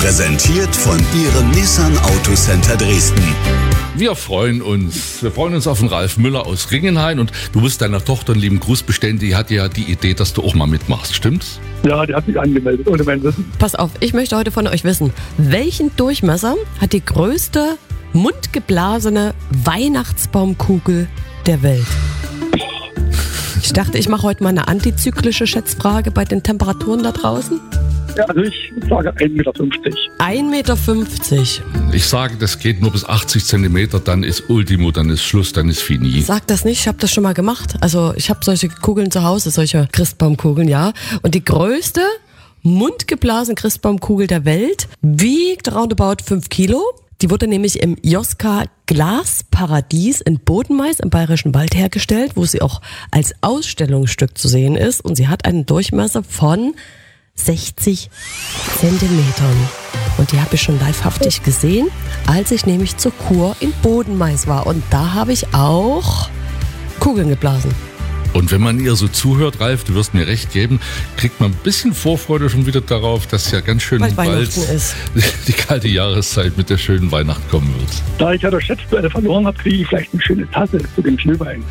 Präsentiert von Ihrem Nissan Autocenter Dresden. Wir freuen uns auf den Ralf Müller aus Ringenhain, und du musst deiner Tochter einen lieben Gruß bestellen. Die hat ja die Idee, dass du auch mal mitmachst, stimmt's? Ja, die hat sich angemeldet, ohne mein Wissen. Pass auf, ich möchte heute von euch wissen, welchen Durchmesser hat die größte mundgeblasene Weihnachtsbaumkugel der Welt? Ich dachte, ich mache heute mal eine antizyklische Schätzfrage bei den Temperaturen da draußen. Ja, also ich sage 1,50 Meter. 1,50 Meter. Ich sage, das geht nur bis 80 Zentimeter, dann ist Ultimo, dann ist Schluss, dann ist fini. Sag das nicht, ich habe das schon mal gemacht. Also ich habe solche Kugeln zu Hause, solche Christbaumkugeln, ja. Und die größte mundgeblasene Christbaumkugel der Welt wiegt roundabout 5 Kilo. Die wurde nämlich im Joska Glasparadies in Bodenmais im Bayerischen Wald hergestellt, wo sie auch als Ausstellungsstück zu sehen ist. Und sie hat einen Durchmesser von 60 Zentimetern. Und die habe ich schon livehaftig gesehen, als ich nämlich zur Kur in Bodenmais war. Und da habe ich auch Kugeln geblasen. Und wenn man ihr so zuhört, Ralf, du wirst mir recht geben, kriegt man ein bisschen Vorfreude schon wieder darauf, dass ja ganz schön Weil bald Weihnachten ist. Die kalte Jahreszeit mit der schönen Weihnacht kommen wird. Da ich ja das Schätzduell verloren habe, kriege ich vielleicht eine schöne Tasse zu dem Glühwein.